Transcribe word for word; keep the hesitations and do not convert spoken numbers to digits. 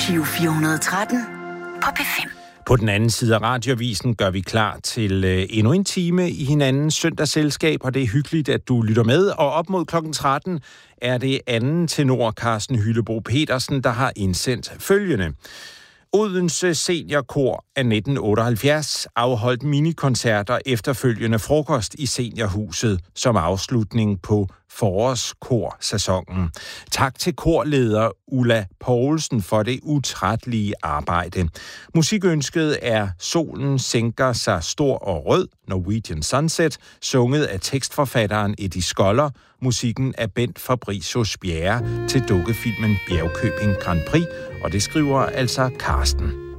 Giro fire hundrede og tretten på P fem. På den anden side af Radioavisen gør vi klar til øh, endnu en time i hinandens søndagsselskab, og det er hyggeligt, at du lytter med. Og op mod klokken tretten er det anden tenor Carsten Hyllebo Petersen, der har indsendt følgende. Odense Seniorkor af nitten otteoghalvfjerds afholdt minikoncerter efterfølgende frokost i Seniorhuset som afslutning på forårskorsæsonen. Tak til korleder Ulla Poulsen for det utrættelige arbejde. Musikønsket er Solen sænker sig stor og rød, Norwegian Sunset, sunget af tekstforfatteren Eddie Skoller. Musikken er Bent Fabricius Bjerre til dukkefilmen Bjergkøbing Grand Prix, og det skriver altså Carsten.